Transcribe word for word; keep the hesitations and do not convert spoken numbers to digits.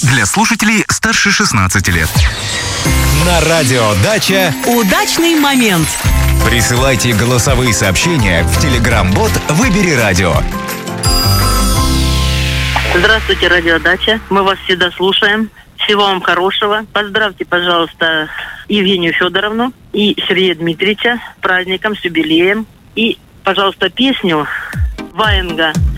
Для слушателей старше шестнадцати лет. На радио «Дача» удачный момент. Присылайте голосовые сообщения в Telegram-бот «Выбери радио». Здравствуйте, радио «Дача». Мы вас всегда слушаем. Всего вам хорошего. Поздравьте, пожалуйста, Евгению Федоровну и Сергея Дмитриевича с праздником, с юбилеем. И, пожалуйста, песню Ваенга